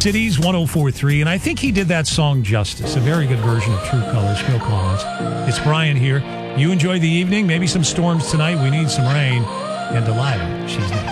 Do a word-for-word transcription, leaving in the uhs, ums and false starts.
Cities one oh four point three, and I think he did that song justice. A very good version of True Colors, Phil Collins. It's Brian here. You enjoy the evening, maybe some storms tonight. We need some rain. And Delilah, she's next.